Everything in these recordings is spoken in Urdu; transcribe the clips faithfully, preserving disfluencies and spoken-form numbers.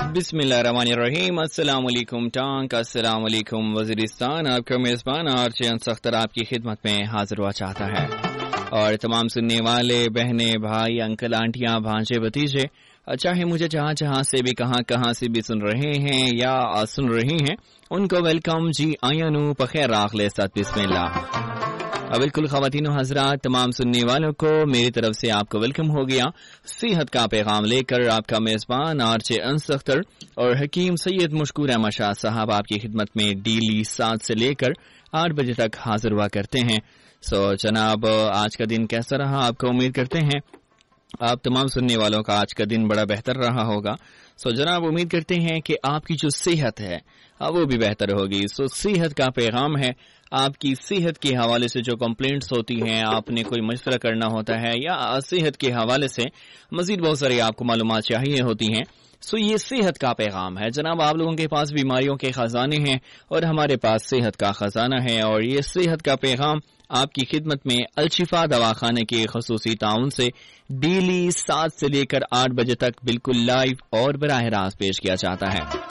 बिस्मिल्लाहिर्रहमानिर्रहीम। अस्सलाम वालेकुम टांक, अस्सलाम वालेकुम वज़ीरिस्तान। आपका मेज़बान आरजे अंसख्तर आपकी खिदमत में हाजिर हुआ चाहता है और तमाम सुनने वाले बहने भाई अंकल आंटियां भांजे भतीजे चाहे मुझे जहां जहां से भी कहां कहां से भी सुन रहे हैं या सुन रही हैं उनको वेलकम जी आयानू पखेर राखले साथ बिस्मिल्लाह। बिल्कुल ख़वातीन हज़रात तमाम सुनने वालों को मेरी तरफ से आपको वेलकम हो गया। सेहत का पैगाम लेकर आपका मेज़बान आरजे अंसख्तर और हकीम सैयद मशकूर अहमद शाह साहब आपकी खिदमत में डेली सात से लेकर आठ बजे तक हाजिर हुआ करते हैं। सो जनाब आज का दिन कैसा रहा आपको उम्मीद करते हैं आप तमाम सुनने वालों का आज का दिन बड़ा बेहतर रहा होगा। सो जनाब उम्मीद करते हैं कि आपकी जो सेहत है वो भी बेहतर होगी। सो सेहत का पैगाम है, आपकी सेहत के हवाले से जो कंप्लेंट्स होती हैं आपने कोई मशवरा करना होता है या सेहत के हवाले से मजीद बहुत सारी आपको मालूमात चाहिए होती हैं। सो ये सेहत का पैगाम है जनाब। आप लोगों के पास बीमारियों के खजाने हैं और हमारे पास सेहत का खजाना है और ये सेहत का पैगाम आपकी खिदमत में अलशिफा दवाखाने के खसूसी ताउन से डेली सात से लेकर आठ बजे तक बिल्कुल लाइव और बराह रास्त पेश किया जाता है।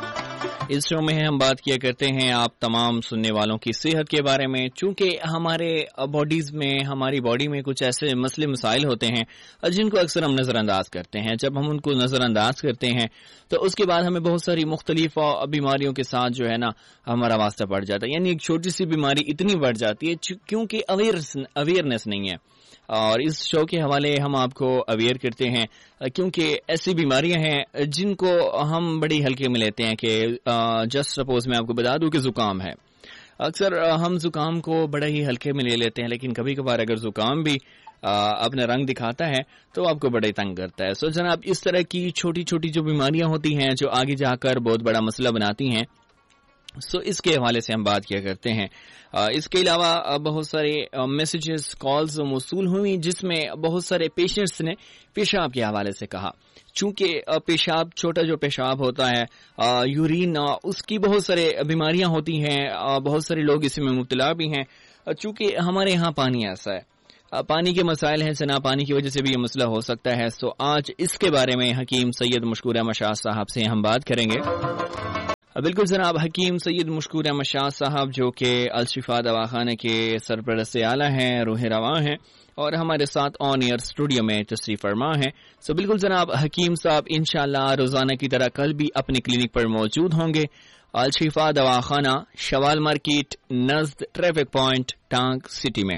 इस शो में हम बात किया करते हैं आप तमाम सुनने वालों की सेहत के बारे में, चूंकि हमारे बॉडीज में हमारी बॉडी में कुछ ऐसे मसले मसाइल होते हैं जिनको अक्सर हम नज़रअंदाज करते हैं। जब हम उनको नज़रअंदाज करते हैं तो उसके बाद हमें बहुत सारी मुख्तलिफ बीमारियों के साथ जो है ना हमारा वास्ता पड़ जाता है। यानी एक छोटी सी बीमारी इतनी बढ़ जाती है क्योंकि अवेयरनेस नहीं है। और इस शो के हवाले हम आपको अवेयर करते हैं क्योंकि ऐसी बीमारियां हैं जिनको हम बड़ी हल्के में लेते हैं कि जस्ट सपोज मैं आपको बता दूं कि जुकाम है। अक्सर हम जुकाम को बड़ा ही हल्के में ले लेते हैं, लेकिन कभी कभार अगर जुकाम भी अपना रंग दिखाता है तो आपको बड़े तंग करता है। सो जनाब इस तरह की छोटी छोटी जो बीमारियां होती हैं जो आगे जाकर बहुत बड़ा मसला बनाती हैं, सो so, इसके हवाले से हम बात किया करते हैं। इसके अलावा बहुत सारे मैसेजेस कॉल्स मौसूल हुई जिसमें बहुत सारे पेशेंट्स ने पेशाब के हवाले से कहा। चूंकि पेशाब छोटा जो पेशाब होता है यूरिन, उसकी बहुत सारे बीमारियां होती हैं, बहुत सारे लोग इसमें मुब्तला भी हैं। चूंकि हमारे यहाँ पानी ऐसा है, पानी के मसाइल हैं जना, पानी की वजह से भी ये मसला हो सकता है। सो आज इसके बारे में हकीम सैयद मशकूर अहमद शाह साहब से हम बात करेंगे। बिल्कुल जनाब हकीम सैयद मशकूर अहमद शाह साहब जो कि अलशिफा दवाखाने के सरपरस्त आला हैं, रूह रवा हैं और हमारे साथ ऑन एयर स्टूडियो में तशरीफ फरमा है। सो बिल्कुल जनाब हकीम साहब इंशाल्लाह रोजाना की तरह कल भी अपने क्लिनिक पर मौजूद होंगे। अलशिफा दवाखाना शवाल मार्केट नज़द ट्रैफिक पॉइंट टांग सिटी में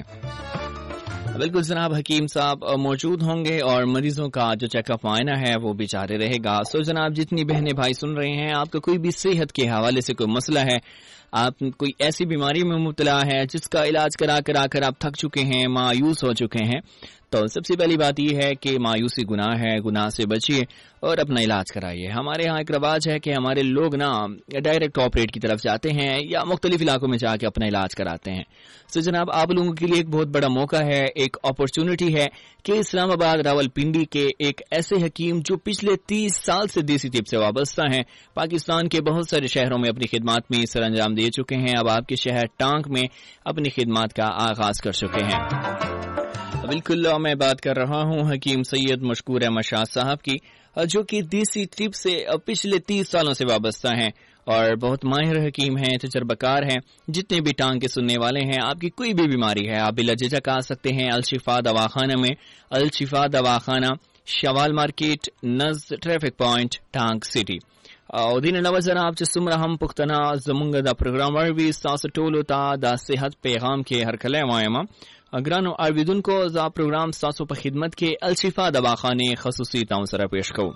बिल्कुल जनाब हकीम साहब मौजूद होंगे और मरीजों का जो चेकअप मायना है वो भी जारी रहेगा। सो जनाब जितनी बहनें भाई सुन रहे हैं आपका कोई भी सेहत के हवाले से कोई मसला है, आप कोई ऐसी बीमारी में मुब्तला है जिसका इलाज करा करा कर आप थक चुके हैं, मायूस हो चुके हैं, तो सबसे पहली बात यह है कि मायूसी गुनाह है, गुनाह से बचिए और अपना इलाज कराइए। हमारे यहाँ एक रवाज है कि हमारे लोग ना डायरेक्ट ऑपरेट की तरफ जाते हैं या मुख्तलिफ इलाकों में जाके अपना इलाज कराते हैं। सो जनाब आप लोगों के लिए एक बहुत बड़ा मौका है, एक अपॉर्चुनिटी है कि इस्लामाबाद रावलपिंडी के एक ऐसे हकीम जो पिछले तीस साल से देसी तिब से वाबस्ता हैं, पाकिस्तान के बहुत सारे शहरों में अपनी खिदमात में सर अंजाम दे चुके हैं, अब आपके शहर टांग में अपनी खिदमात का आगाज कर चुके हैं। बिल्कुल मैं बात कर रहा हूँ हकीम सैयद मशकूर अहमद शाह साहब की जो कि देसी तिब से पिछले तीस सालों से वाबस्ता हैं और बहुत माहिर हकीम हैं, तजर्बाकार हैं। जितने भी टांग के सुनने वाले हैं आपकी कोई भी बीमारी है आप बिला झिझक आ सकते हैं अलशिफा दवाखाना में। अलशिफा दवाखाना शवाल मार्केट नज़द ट्रैफिक पॉइंट टांग सिटी दिन नवा जनाब जिसम हम पुख्तना जमुंग दा प्रोग्राम भी सास टोलो ता दा सेहत पैगाम के हर खले वायमा अग्रानो आरविदुन को जा प्रोग्राम सासो पर खिदमत के अलशिफा दवाखाने खसूसी ताउन सरा पेश को।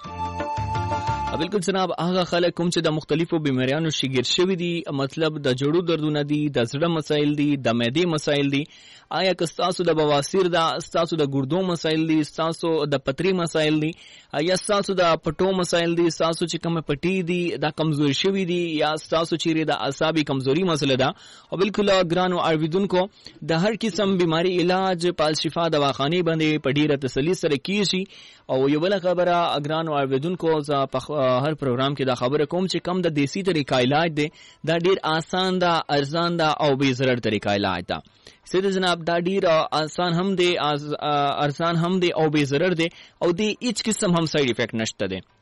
बिल्कुल जनाब आगा खलक कुम च द मुख्तलिफो बीमारियां शिगिर शवी दी, मतलब द जोड़ू दर्दुना दी, द जड़ा मसाइल दी, द मैदे मसाइल दी, आया कस्तासु द बवासीर दा, स्तासु द गुर्दो मसाइल दी, स्तासु द पतरी मसाइल दी, या स्तासु द पटो मसाइल दी, स्तासु चिकम पटी दी, द कमजोरी शवी दी, या स्तासु चिरे द असाबी कमजोरी मसला दा। और बिल्कुल ग्रानो आरविदुन को द हर किस्म बीमारी इलाज पाल शिफा दवाखाने बंदे पढ़ीर तसली सर कीशी। और ये वाला खबर ग्रानो आरविदुन को हर प्रोग्राम के दा खबर कोम चे कम द देसी तरीका इलाज दे, दा ढेर आसान दा अरजान दा और बेजरर तरीका इलाज दा। सीधे जनाब दा ढेर आसान हम दे, अरजान हम दे और बेजरर दे और दे इच किस्म हम साइड इफेक्ट नश्ता दे।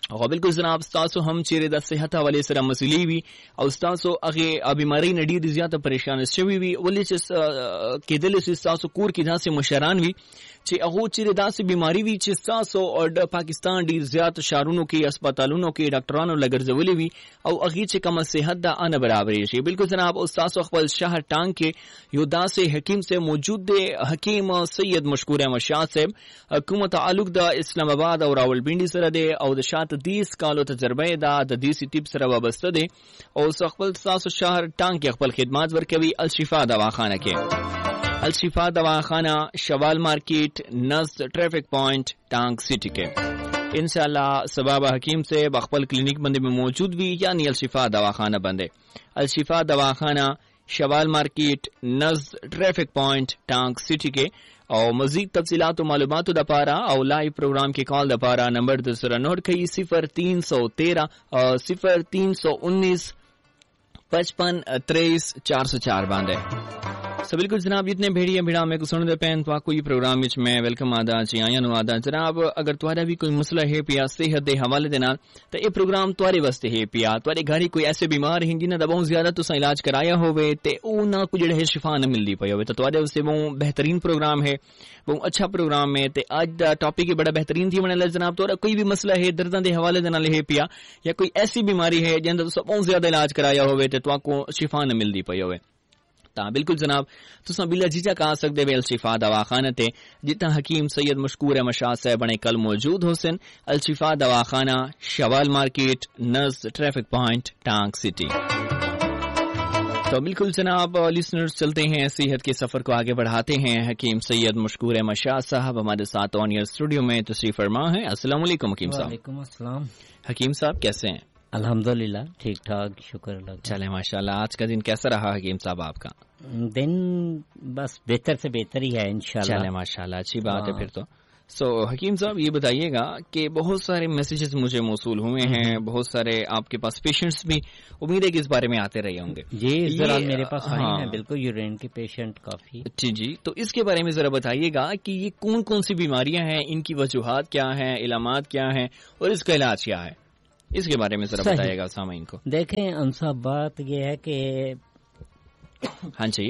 او بالکل جناب تاسو هم چیرې د صحت حواله سره مسلې وي او تاسو هغه بیماری نه ډیر زیاته پریشان شوي وي ولې چې کېدل چې تاسو کور کې داسې مشران وي چې هغه چیرې داسې بیماری وي چې تاسو او د پاکستان ډیر زیات شهرونو کې هسپتالونو کې ډاکټرانو لګرځولې وي او هغه چې کوم صحت د ان برابر شي. بالکل جناب استاد خپل شهر ټانګ کې یو داسې حکیم سے موجود دی حکیم سید مشکور احمد شاه صاحب حکومت تعلق د اسلام آباد او راولپنډي سره دی او د شات دیس کالو تجربه دا د دیسی ټیپ سره وابسته دی او خپل تاسو شهر ټانګ کې خپل خدمات ورکوي الشفا دواخانه کې. الشفا دواخانہ شوال مارکیٹ نزد ٹریفک پوائنٹ ٹانگ سٹی کے انشاءاللہ سباب حکیم سے بخپل کلینک بندے میں موجود بھی یعنی الشفا دواخانہ بندے. الشفا دواخانہ شوال مارکیٹ نزد ٹریفک پوائنٹ ٹانگ سٹی کے اور مزید تفصیلات و معلومات دا پارا اور لائیو پروگرام کے کال دا پارا نمبر دوسرا نوٹ کئی صفر تین سو تیرہ اور صفر تین سو انیس پچپن تریس چار سو چار باندھے. سو بالکل جناب جتنے بھیڑیاں بھیڑا میں کو سن دے پین تو کوئی پروگرام وچ میں ویلکم آدا جی آیا نو آدا جناب اگر تہاڈا بھی کوئی مسئلہ ہے پیا صحت دے حوالے دے نال تے اے پروگرام تہاڈے واسطے ہے پیا. تہاڈے گھر کوئی ایسے بیمار ہیں جنہاں دا بہت زیادہ تساں علاج کرایا ہوے تے او نہ کوئی جڑے شفا نہ ملدی پئی ہوے تے تہاڈے واسطے بہت بہترین پروگرام ہے بہت اچھا پروگرام ہے. تے اج دا ٹاپک بڑا بہترین تھی بنے جناب تہاڈا کوئی بھی مسئلہ ہے درداں دے حوالے دے نال ہے پیا یا کوئی ایسی بیماری ہے جنہاں دا تساں بہت زیادہ علاج کرایا ہوے تے تہاکو شفا نہ ملدی پئی ہوے تا بالکل جناب تساں بلا جھجک آ سکدے وے الشفا دواخانہ تے جتنا حکیم سید مشکور احمد شاہ صاحب بنے کل موجود حسن الشفا دواخانہ شوال مارکیٹ نزد ٹریفک پوائنٹ ٹانگ سٹی. تو بالکل جناب لسنرز چلتے ہیں صحت کے سفر کو آگے بڑھاتے ہیں. حکیم سید مشکور احمد شاہ صاحب ہمارے ساتھ آن ایئر اسٹوڈیو میں تشریف فرما ہے. السلام علیکم حکیم صاحب. وعلیکم السلام. حکیم صاحب کیسے ہیں؟ الحمدللہ ٹھیک ٹھاک شکر اللہ. چلے ماشاء اللہ. آج کا دن کیسا رہا حکیم صاحب آپ کا؟ دن بس بہتر سے بہتر ہی ہے انشاءاللہ. چلے ماشاء اللہ اچھی بات ہے پھر تو. سو حکیم صاحب یہ بتائیے گا کہ بہت سارے میسیجز مجھے موصول ہوئے ہیں, بہت سارے آپ کے پاس پیشنٹس بھی امید ہے کہ اس بارے میں آتے رہے ہوں گے. جی ذرا میرے پاس آئے ہیں بالکل یورین کے پیشنٹ کافی. جی جی تو اس کے بارے میں ذرا بتائیے گا کہ یہ کون کون سی بیماریاں ہیں, ان کی وجوہات کیا ہیں, علامات کیا ہیں اور اس کا علاج کیا ہے, اس کے بارے میں ذرا بتائیے گا سامعین کو. دیکھیں انصاف بات یہ ہے کہ ہاں جی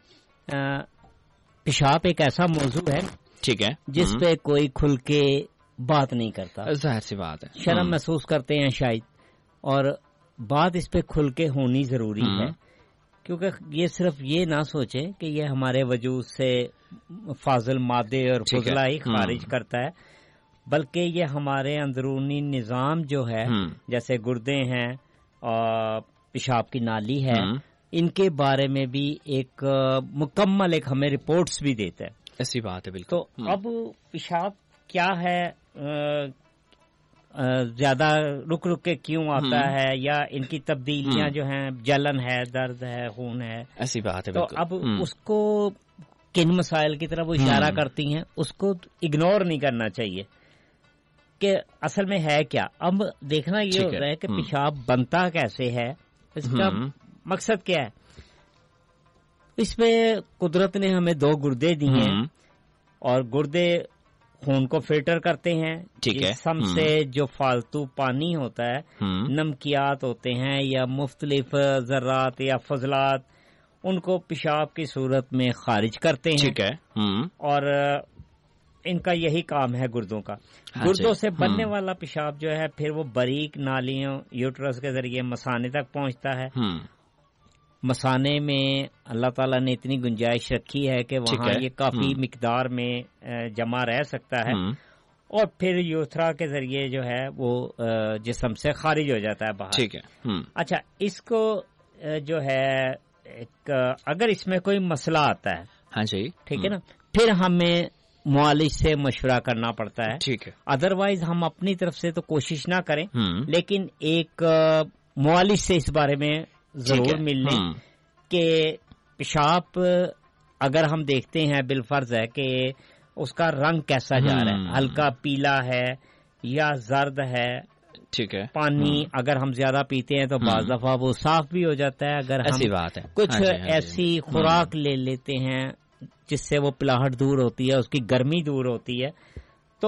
پیشاب ایک ایسا موضوع ہے ٹھیک ہے جس پہ کوئی کھل کے بات نہیں کرتا, ظاہر سی بات ہے, شرم محسوس کرتے ہیں شاید, اور بات اس پہ کھل کے ہونی ضروری ہے کیونکہ یہ صرف یہ نہ سوچیں کہ یہ ہمارے وجود سے فاضل مادے اور فضلہ ہی خارج کرتا ہے, بلکہ یہ ہمارے اندرونی نظام جو ہے جیسے گردے ہیں اور پیشاب کی نالی ہے, ان کے بارے میں بھی ایک مکمل ایک ہمیں رپورٹس بھی دیتا ہے. ایسی بات ہے بالکل. تو اب پیشاب کیا ہے, زیادہ رک رک کے کیوں آتا ہے, یا ان کی تبدیلیاں جو ہیں جلن ہے, درد ہے, خون ہے, ایسی بات ہے. تو اب اس کو کن مسائل کی طرف وہ اشارہ کرتی ہیں اس کو اگنور نہیں کرنا چاہیے کہ اصل میں ہے کیا. اب دیکھنا یہ ہوتا ہے کہ پیشاب بنتا کیسے ہے, اس کا مقصد کیا ہے. اس میں قدرت نے ہمیں دو گردے دی ہیں اور گردے خون کو فلٹر کرتے ہیں. جسم سے جو فالتو پانی ہوتا ہے, نمکیات ہوتے ہیں یا مختلف ذرات یا فضلات, ان کو پیشاب کی صورت میں خارج کرتے ہیں. ٹھیک ہے. اور ان کا یہی کام ہے گردوں کا. گردوں سے بننے والا پیشاب جو ہے پھر وہ باریک نالیوں یوٹرس کے ذریعے مثانے تک پہنچتا ہے. مثانے میں اللہ تعالیٰ نے اتنی گنجائش رکھی ہے کہ وہاں یہ کافی مقدار میں جمع رہ سکتا ہے, اور پھر یوتھرا کے ذریعے جو ہے وہ جسم سے خارج ہو جاتا ہے باہر. ٹھیک ہے. اچھا, اس کو جو ہے ایک اگر اس میں کوئی مسئلہ آتا ہے, ہاں جی ٹھیک ہے نا, پھر ہمیں معالج سے مشورہ کرنا پڑتا ہے. ٹھیک ہے. ادروائز ہم اپنی طرف سے تو کوشش نہ کریں, لیکن ایک معالج سے اس بارے میں ضرور مل لیں کہ پیشاب اگر ہم دیکھتے ہیں بالفرض ہے کہ اس کا رنگ کیسا جا رہا ہے, ہلکا پیلا ہے یا زرد ہے. ٹھیک ہے. پانی اگر ہم زیادہ پیتے ہیں تو بعض دفعہ وہ صاف بھی ہو جاتا ہے. اگر ہم بات ہے کچھ ایسی خوراک لے لیتے ہیں جس سے وہ پلاہٹ دور ہوتی ہے, اس کی گرمی دور ہوتی ہے, تو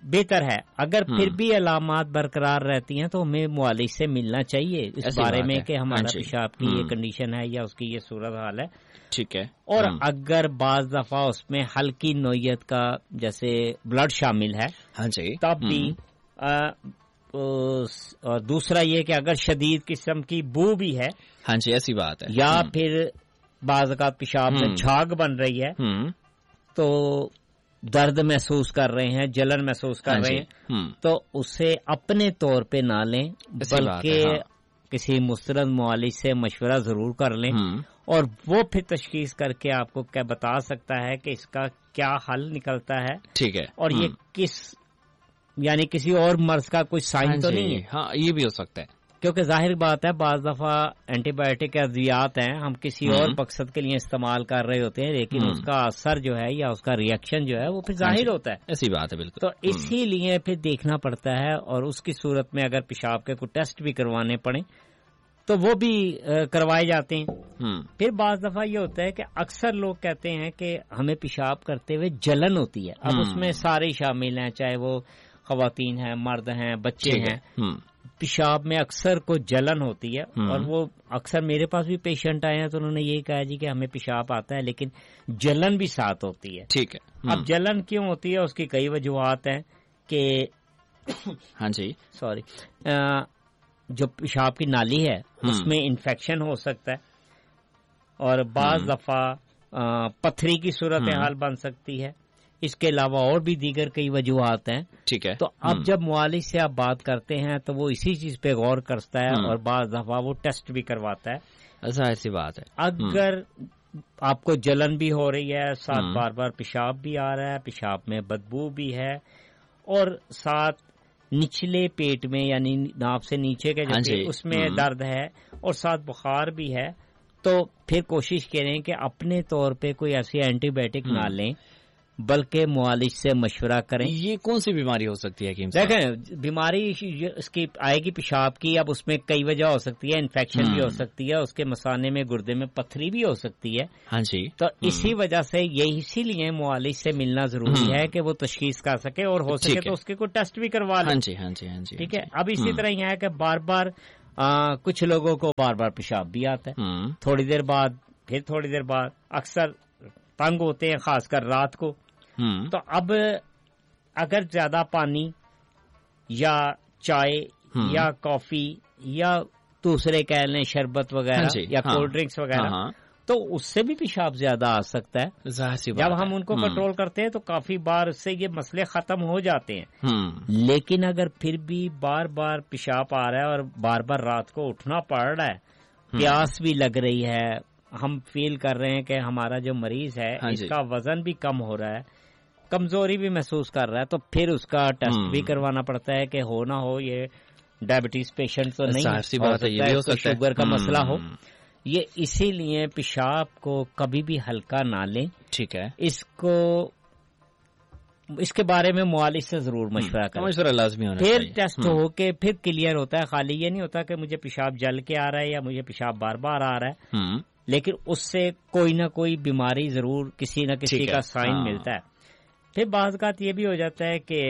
بہتر ہے. اگر پھر بھی علامات برقرار رہتی ہیں تو ہمیں معالج سے ملنا چاہیے اس بارے میں کہ ہمارا پیشاب کی یہ کنڈیشن ہے یا اس کی یہ صورت حال ہے. ٹھیک ہے. اور اگر بعض دفعہ اس میں ہلکی نوعیت کا جیسے بلڈ شامل ہے ہاں جی تب بھی. اور دوسرا یہ کہ اگر شدید قسم کی بو بھی ہے ہاں جی ایسی بات ہے یا پھر بعض اوقات پیشاب میں جھاگ بن رہی ہے تو درد محسوس کر رہے ہیں جلن محسوس کر رہے ہیں تو اسے اپنے طور پہ نہ لیں بلکہ کسی مستند معالج سے مشورہ ضرور کر لیں اور وہ پھر تشخیص کر کے آپ کو کیا بتا سکتا ہے کہ اس کا کیا حل نکلتا ہے. ٹھیک ہے. اور یہ کس یعنی کسی اور مرض کا کوئی سائن تو نہیں ہے. ہاں یہ بھی ہو سکتا ہے کیونکہ ظاہر بات ہے بعض دفعہ اینٹی بایوٹک ادویات ہیں ہم کسی اور مقصد کے لیے استعمال کر رہے ہوتے ہیں لیکن اس کا اثر جو ہے یا اس کا ریئیکشن جو ہے وہ پھر ظاہر ہوتا ہے. ایسی بات ہے بالکل. تو اسی لیے پھر دیکھنا پڑتا ہے اور اس کی صورت میں اگر پیشاب کے کوئی ٹیسٹ بھی کروانے پڑیں تو وہ بھی کروائے جاتے ہیں. پھر بعض دفعہ یہ ہوتا ہے کہ اکثر لوگ کہتے ہیں کہ ہمیں پیشاب کرتے ہوئے جلن ہوتی ہے. اب اس میں سارے شامل ہیں چاہے وہ خواتین ہیں مرد ہیں بچے ہیں. پیشاب میں اکثر کو جلن ہوتی ہے اور وہ اکثر میرے پاس بھی پیشنٹ آئے ہیں تو انہوں نے یہی کہا جی کہ ہمیں پیشاب آتا ہے لیکن جلن بھی ساتھ ہوتی ہے. ٹھیک ہے. اب جلن کیوں ہوتی ہے اس کی کئی وجوہات ہیں کہ ہاں جی سوری جو پیشاب کی نالی ہے اس میں انفیکشن ہو سکتا ہے اور بعض دفعہ پتھری کی صورت حال بن سکتی ہے. اس کے علاوہ اور بھی دیگر کئی وجوہات ہیں. ٹھیک ہے. تو اب جب معالج سے آپ بات کرتے ہیں تو وہ اسی چیز پہ غور کرتا ہے اور بعض دفعہ وہ ٹیسٹ بھی کرواتا ہے. ایسا ایسی بات ہے. اگر آپ کو جلن بھی ہو رہی ہے ساتھ بار بار پیشاب بھی آ رہا ہے پیشاب میں بدبو بھی ہے اور ساتھ نچلے پیٹ میں یعنی ناف سے نیچے کے جو اس میں درد ہے اور ساتھ بخار بھی ہے تو پھر کوشش کریں کہ اپنے طور پہ کوئی ایسی اینٹی بایوٹک نہ لیں بلکہ معالج سے مشورہ کریں. یہ کون سی بیماری ہو سکتی ہے؟ دیکھیں بیماری اس کی آئے گی پیشاب کی. اب اس میں کئی وجہ ہو سکتی ہے انفیکشن بھی ہو سکتی ہے اس کے مثانے میں گردے میں پتھری بھی ہو سکتی ہے. ہاں جی. تو اسی وجہ سے یہ اسی لیے معالج سے ملنا ضروری ہے کہ وہ تشخیص کر سکے اور ہو سکے تو اس کے کوئی ٹیسٹ بھی کروا لیں. ہاں جی ہاں جی ہاں جی. ٹھیک ہے. اب اسی طرح یہ ہے کہ بار بار کچھ لوگوں کو بار بار پیشاب بھی آتا ہے تھوڑی دیر بعد پھر تھوڑی دیر بعد اکثر تنگ ہوتے ہیں خاص کر رات کو. تو اب اگر زیادہ پانی یا چائے یا کافی یا دوسرے کہہ لیں شربت وغیرہ یا کولڈ ڈرنکس وغیرہ تو اس سے بھی پیشاب زیادہ آ سکتا ہے. جب ہم ان کو کنٹرول کرتے ہیں تو کافی بار اس سے یہ مسئلے ختم ہو جاتے ہیں. لیکن اگر پھر بھی بار بار پیشاب آ رہا ہے اور بار بار رات کو اٹھنا پڑ رہا ہے پیاس بھی لگ رہی ہے ہم فیل کر رہے ہیں کہ ہمارا جو مریض ہے اس کا وزن بھی کم ہو رہا ہے کمزوری بھی محسوس کر رہا ہے تو پھر اس کا ٹیسٹ بھی کروانا پڑتا ہے کہ ہو نہ ہو یہ ڈائبٹیز پیشنٹ تو نہیں ہو سکتا ہے شوگر کا مسئلہ ہو. یہ اسی لیے پیشاب کو کبھی بھی ہلکا نہ لیں. ٹھیک ہے. اس کو اس کے بارے میں معالج سے ضرور مشورہ کریں. مشورہ لازمی ہونا پھر ٹیسٹ ہو کے پھر کلیئر ہوتا ہے. خالی یہ نہیں ہوتا کہ مجھے پیشاب جل کے آ رہا ہے یا مجھے پیشاب بار بار آ رہا ہے لیکن اس سے کوئی نہ کوئی بیماری ضرور کسی نہ کسی کا سائن ملتا ہے. پھر بعض اوقات یہ بھی ہو جاتا ہے کہ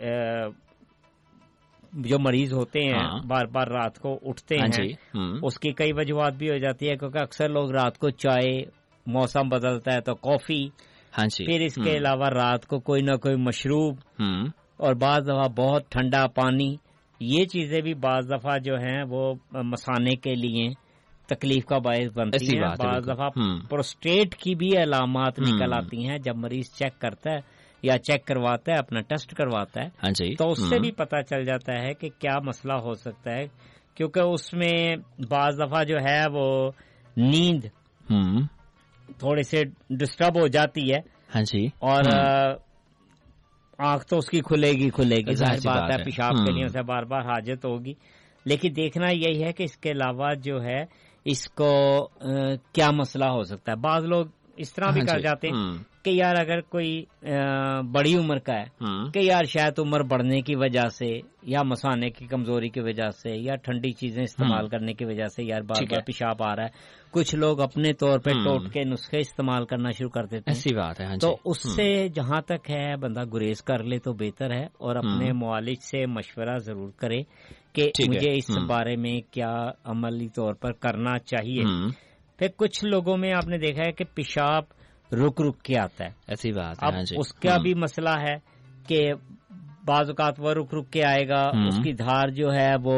جو مریض ہوتے ہیں بار بار رات کو اٹھتے ہیں اس کی کئی وجوہات بھی ہو جاتی ہے کیونکہ اکثر لوگ رات کو چائے موسم بدلتا ہے تو کافی پھر اس کے علاوہ رات کو کوئی نہ کوئی مشروب اور بعض دفعہ بہت ٹھنڈا پانی یہ چیزیں بھی بعض دفعہ جو ہیں وہ مثانے کے لیے تکلیف کا باعث بنتی ہیں. بعض دفعہ پروسٹیٹ کی بھی علامات نکل آتی ہیں جب مریض چیک کرتا ہے یا چیک کرواتا ہے اپنا ٹیسٹ کرواتا ہے تو اس سے بھی پتہ چل جاتا ہے کہ کیا مسئلہ ہو سکتا ہے کیونکہ اس میں بعض دفعہ جو ہے وہ نیند تھوڑے سے ڈسٹرب ہو جاتی ہے اور آنکھ تو اس کی کھلے گی کھلے گی ظاہر بات ہے پیشاب کے لیے اسے بار بار حاجت ہوگی. لیکن دیکھنا یہی ہے کہ اس کے علاوہ جو ہے اس کو کیا مسئلہ ہو سکتا ہے. بعض لوگ اس طرح بھی کر جاتے ہیں کہ یار اگر کوئی بڑی عمر کا ہے کہ یار شاید عمر بڑھنے کی وجہ سے یا مثانے کی کمزوری کی وجہ سے یا ٹھنڈی چیزیں استعمال کرنے کی وجہ سے یار بار بار پیشاب آ رہا ہے، کچھ لوگ اپنے طور پہ ٹوٹ کے نسخے استعمال کرنا شروع کر دیتے ہیں. ایسی بات ہے. تو اس سے جہاں تک ہے بندہ گریز کر لے تو بہتر ہے، اور اپنے معالج سے مشورہ ضرور کرے کہ مجھے اس بارے میں کیا عملی طور پر کرنا چاہیے. پھر کچھ لوگوں میں آپ نے دیکھا ہے کہ پیشاب رک رک کے آتا ہے. ایسی بات اب اس کا بھی مسئلہ ہے کہ بعض اوقات وہ رک رک کے آئے گا، اس کی دھار جو ہے وہ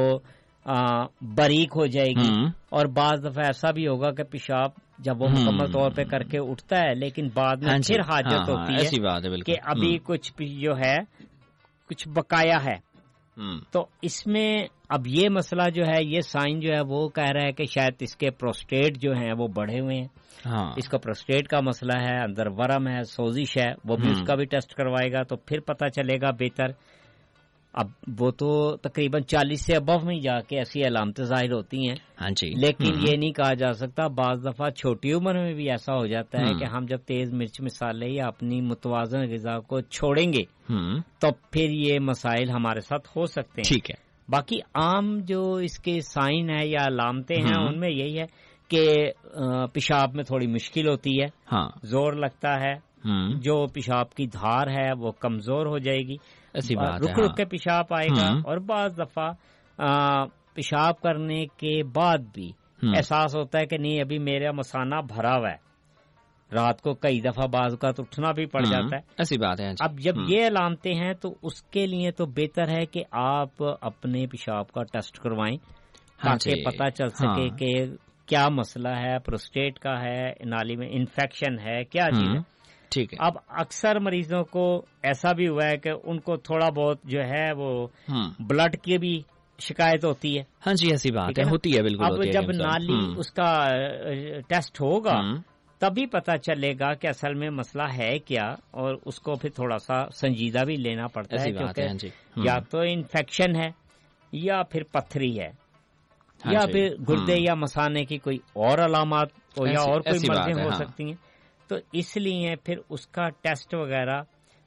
باریک ہو جائے گی، اور بعض دفعہ ایسا بھی ہوگا کہ پیشاب جب وہ مکمل طور پہ کر کے اٹھتا ہے لیکن بعد میں پھر حاجت ہوتی ہے کہ ابھی کچھ جو ہے کچھ بقایا ہے. تو اس میں اب یہ مسئلہ جو ہے، یہ سائن جو ہے وہ کہہ رہا ہے کہ شاید اس کے پروسٹیٹ جو ہیں وہ بڑھے ہوئے ہیں. اس کا پروسٹیٹ کا مسئلہ ہے، اندر ورم ہے، سوزش ہے، وہ بھی اس کا بھی ٹیسٹ کروائے گا تو پھر پتہ چلے گا بہتر. اب وہ تو تقریباً چالیس سے ابو میں جا کے ایسی علامتیں ظاہر ہوتی ہیں. ہاں جی. لیکن یہ نہیں کہا جا سکتا، بعض دفعہ چھوٹی عمر میں بھی ایسا ہو جاتا ہے کہ ہم جب تیز مرچ مسالے یا اپنی متوازن غذا کو چھوڑیں گے تو پھر یہ مسائل ہمارے ساتھ ہو سکتے ہیں. ٹھیک ہے. باقی عام جو اس کے سائن ہے یا علامتیں ہیں ان میں یہی ہے کہ پیشاب میں تھوڑی مشکل ہوتی ہے، زور لگتا ہے، جو پیشاب کی دھار ہے وہ کمزور ہو جائے گی، رک رک کے پیشاب آئے گا، اور بعض دفعہ پیشاب کرنے کے بعد بھی احساس ہوتا ہے کہ نہیں ابھی میرا مثانہ بھرا ہوا ہے، رات کو کئی دفعہ بعض کا تو اٹھنا بھی پڑ جاتا ہے. ایسی بات ہے. اب جب یہ علامتیں ہیں تو اس کے لیے تو بہتر ہے کہ آپ اپنے پیشاب کا ٹیسٹ کروائیں تاکہ پتہ چل سکے کہ کیا مسئلہ ہے، پروسٹیٹ کا ہے، نالی میں انفیکشن ہے، کیا چیز ہے. ٹھیک ہے. اب اکثر مریضوں کو ایسا بھی ہوا ہے کہ ان کو تھوڑا بہت جو ہے وہ بلڈ کی بھی شکایت ہوتی ہے. ہاں جی ایسی بات ہے، ہوتی ہے بالکل. اب جب نالی اس کا ٹیسٹ ہوگا تبھی پتہ چلے گا کہ اصل میں مسئلہ ہے کیا، اور اس کو پھر تھوڑا سا سنجیدہ بھی لینا پڑتا ہے کیونکہ یا تو انفیکشن ہے یا پھر پتھری ہے یا پھر گردے یا مثانے کی کوئی اور علامات ہو یا اور کوئی مرضیں ہو سکتی ہیں. تو اس لیے پھر اس کا ٹیسٹ وغیرہ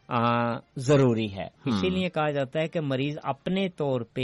ضروری ہے. اسی لیے کہا جاتا ہے کہ مریض اپنے طور پہ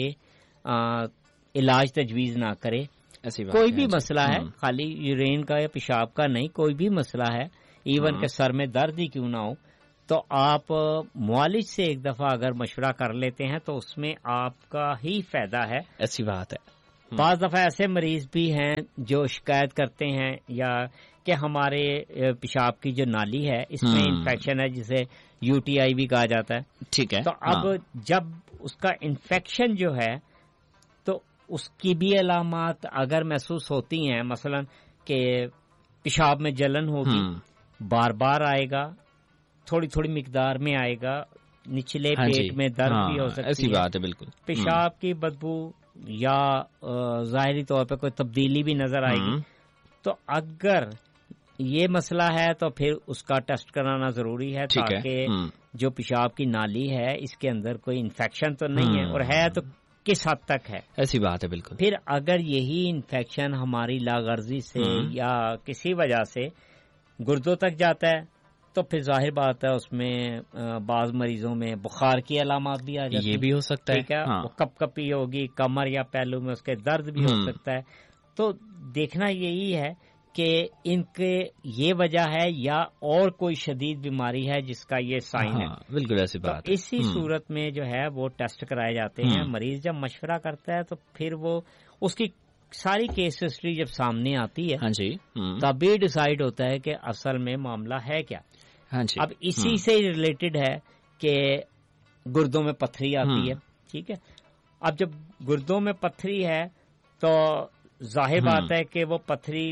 علاج تجویز نہ کرے. کوئی بھی مسئلہ ہے، خالی یورین کا یا پیشاب کا نہیں، کوئی بھی مسئلہ ہے، ایون کہ سر میں درد ہی کیوں نہ ہو، تو آپ معالج سے ایک دفعہ اگر مشورہ کر لیتے ہیں تو اس میں آپ کا ہی فائدہ ہے. ایسی بات ہے. بعض دفعہ ایسے مریض بھی ہیں جو شکایت کرتے ہیں یا کہ ہمارے پیشاب کی جو نالی ہے اس میں انفیکشن ہے، جسے یو ٹی آئی بھی کہا جاتا ہے. ٹھیک ہے. تو اب جب اس کا انفیکشن جو ہے تو اس کی بھی علامات اگر محسوس ہوتی ہیں، مثلا کہ پیشاب میں جلن ہوگی، بار بار آئے گا، تھوڑی تھوڑی مقدار میں آئے گا، نچلے پیٹ میں درد بھی ہو سکتی ہے. ایسی بات ہے بالکل. پیشاب کی بدبو یا ظاہری طور پہ کوئی تبدیلی بھی نظر آئے گی. تو اگر یہ مسئلہ ہے تو پھر اس کا ٹیسٹ کرانا ضروری ہے تاکہ جو پیشاب کی نالی ہے اس کے اندر کوئی انفیکشن تو نہیں ہے، اور ہے تو کس حد تک ہے. ایسی بات ہے بالکل. پھر اگر یہی انفیکشن ہماری لاغرضی سے یا کسی وجہ سے گردوں تک جاتا ہے تو پھر ظاہر بات ہے اس میں بعض مریضوں میں بخار کی علامات بھی آ جاتی ہیں. یہ بھی ہو سکتا ہے. ٹھیک ہے. وہ کپ کپی ہوگی، کمر یا پہلو میں اس کے درد بھی ہو سکتا ہے. تو دیکھنا یہی ہے کہ ان کے یہ وجہ ہے یا اور کوئی شدید بیماری ہے جس کا یہ سائن ہے. بالکل ایسی بات. اسی صورت میں جو ہے وہ ٹیسٹ کرائے جاتے ہیں. مریض جب مشورہ کرتا ہے تو پھر وہ اس کی ساری کیس ہسٹری جب سامنے آتی ہے تبھی ڈیسائیڈ ہوتا ہے کہ اصل میں معاملہ ہے کیا. اب اسی سے ریلیٹڈ ہے کہ گردوں میں پتھری آتی ہے. ٹھیک ہے. اب جب گردوں میں پتھری ہے تو ظاہر بات ہے کہ وہ پتھری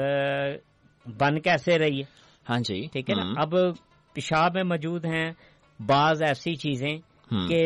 بن کیسے رہی ہے. ہاں جی. ٹھیک ہے نا. اب پیشاب میں موجود ہیں بعض ایسی چیزیں کہ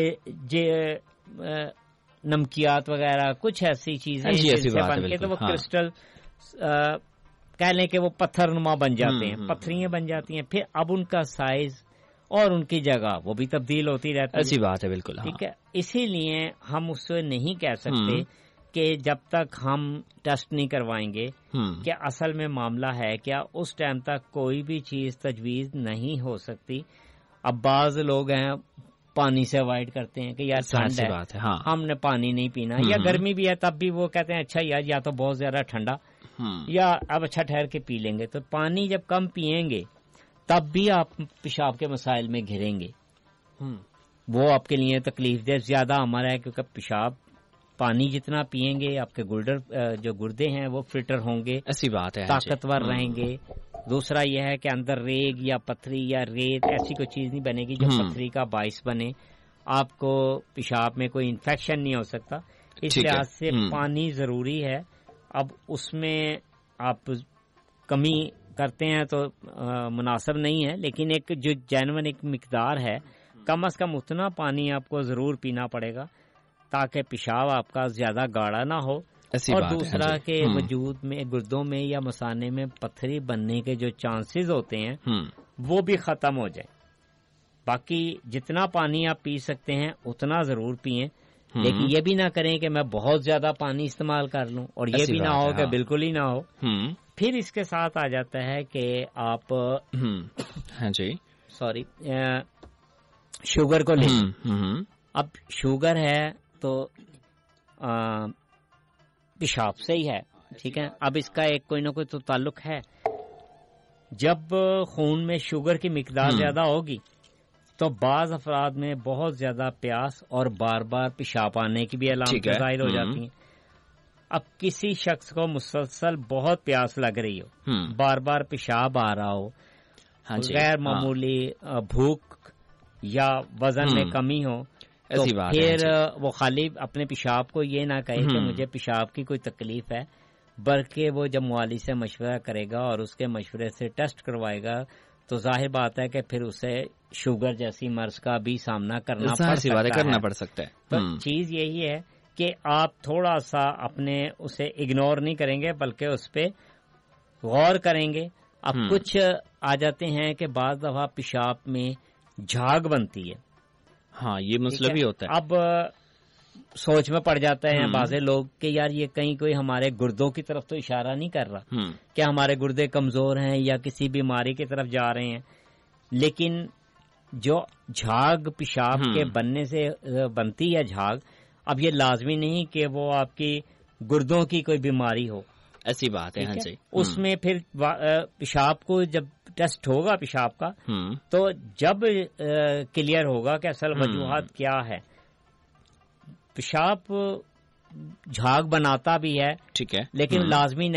نمکیات وغیرہ کچھ ایسی چیزیں جن سے بن کے تو وہ کرسٹل کہہ لیں کہ وہ پتھر نما بن جاتے ہیں، پتھریاں بن جاتی ہیں. پھر اب ان کا سائز اور ان کی جگہ وہ بھی تبدیل ہوتی رہتی ہے. ایسی بات ہے بالکل. ٹھیک ہے. اسی لیے ہم اس سے نہیں کہہ سکتے کہ جب تک ہم ٹیسٹ نہیں کروائیں گے کہ اصل میں معاملہ ہے کیا، اس ٹائم تک کوئی بھی چیز تجویز نہیں ہو سکتی. اب بعض لوگ ہیں پانی سے اوائڈ کرتے ہیں کہ یار ٹھنڈ ہے ہاں. ہم نے پانی نہیں پینا، یا گرمی بھی ہے تب بھی وہ کہتے ہیں اچھا یار یا تو بہت زیادہ ٹھنڈا یا اب اچھا ٹھہر کے پی لیں گے. تو پانی جب کم پئیں گے تب بھی آپ پیشاب کے مسائل میں گھریں گے، وہ آپ کے لیے تکلیف دہ زیادہ ہمارا ہے، کیونکہ پیشاب پانی جتنا پیئیں گے آپ کے گلڈر جو گردے ہیں وہ فلٹر ہوں گے، ایسی بات ہے، طاقتور رہیں گے. دوسرا یہ ہے کہ اندر ریگ یا پتھری یا ریت ایسی کوئی چیز نہیں بنے گی جو پتھری کا باعث بنے، آپ کو پیشاب میں کوئی انفیکشن نہیں ہو سکتا. اس لحاظ سے پانی ضروری ہے. اب اس میں آپ کمی کرتے ہیں تو مناسب نہیں ہے، لیکن ایک جو جینون ایک مقدار ہے، کم از کم اتنا پانی آپ کو ضرور پینا پڑے گا تاکہ پیشاب آپ کا زیادہ گاڑھا نہ ہو، اور دوسرا کہ وجود میں گردوں میں یا مثانے میں پتھری بننے کے جو چانسز ہوتے ہیں وہ بھی ختم ہو جائے. باقی جتنا پانی آپ پی سکتے ہیں اتنا ضرور پئیں، لیکن یہ بھی نہ کریں کہ میں بہت زیادہ پانی استعمال کر لوں، اور یہ بھی نہ ہو کہ بالکل ہی نہ ہو. پھر اس کے ساتھ آ جاتا ہے کہ آپ ہاں جی سوری شوگر کو لیں. اب شوگر ہے تو پیشاب سے ہی ہے، ٹھیک ہے. اب اس کا ایک کوئی نہ کوئی تو تعلق ہے. جب خون میں شوگر کی مقدار زیادہ ہوگی تو بعض افراد میں بہت زیادہ پیاس اور بار بار پیشاب آنے کی بھی علامتیں ظاہر ہو جاتی ہیں. اب کسی شخص کو مسلسل بہت پیاس لگ رہی ہو، بار بار پیشاب آ رہا ہو، غیر معمولی بھوک یا وزن میں کمی ہو، تو پھر وہ خالی اپنے پیشاب کو یہ نہ کہے کہ مجھے پیشاب کی کوئی تکلیف ہے، بلکہ وہ جب معالج سے مشورہ کرے گا اور اس کے مشورے سے ٹیسٹ کروائے گا تو ظاہر بات ہے کہ پھر اسے شوگر جیسی مرض کا بھی سامنا کرنا پڑ سکتا ہے کرنا پڑ سکتا ہے. تو چیز یہی ہے کہ آپ تھوڑا سا اپنے اسے اگنور نہیں کریں گے بلکہ اس پہ غور کریں گے. اب کچھ آ جاتے ہیں کہ بعض دفعہ پیشاب میں جھاگ بنتی ہے، ہاں یہ مسئلہ بھی ہوتا ہے. اب سوچ میں پڑ جاتا ہے بعض لوگ کہ یار یہ کہیں کوئی ہمارے گردوں کی طرف تو اشارہ نہیں کر رہا کہ ہمارے گردے کمزور ہیں یا کسی بیماری کی طرف جا رہے ہیں. لیکن جو جھاگ پیشاب کے بننے سے بنتی ہے جھاگ، اب یہ لازمی نہیں کہ وہ آپ کی گردوں کی کوئی بیماری ہو، ایسی بات ہے. ہاں جی اس میں پھر پیشاب کو جب ٹیسٹ ہوگا پیشاب کا تو جب کلیئر ہوگا کہ اصل وجوہات کیا ہے. پیشاب جھاگ بناتا بھی ہے، ٹھیک ہے، لیکن لازمی